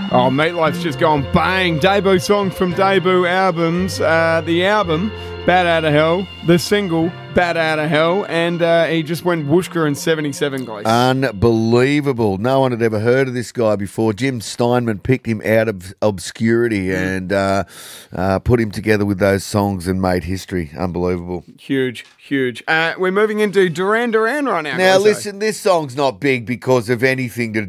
Oh, Meatlife's just gone bang. Debut song from debut albums. The album, Bat Out of Hell. The single, Bat Out of Hell. And he just went whooshka in 77, guys. Unbelievable. No one had ever heard of this guy before. Jim Steinman picked him out of obscurity and put him together with those songs and made history. Unbelievable. Huge, huge. We're moving into Duran Duran right now. Now, guys, listen, this song's not big because of anything to